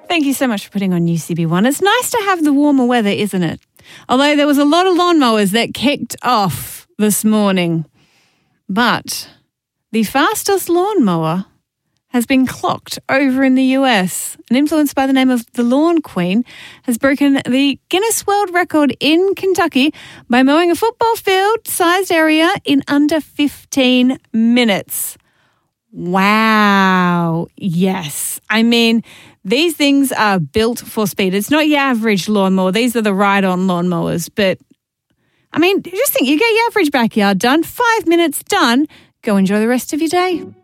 Thank you so much for putting on UCB1. It's nice to have the warmer weather, isn't it? Although there was a lot of lawnmowers that kicked off this morning. But the fastest lawnmower has been clocked over in the US. An influencer by the name of the Lawn Queen has broken the Guinness World Record in Kentucky by mowing a football field-sized area in under 15 minutes. Wow. Yes. I mean, these things are built for speed. It's not your average lawnmower. These are the ride-on lawnmowers. But, I mean, just think, you get your average backyard done, 5 minutes done. Go enjoy the rest of your day.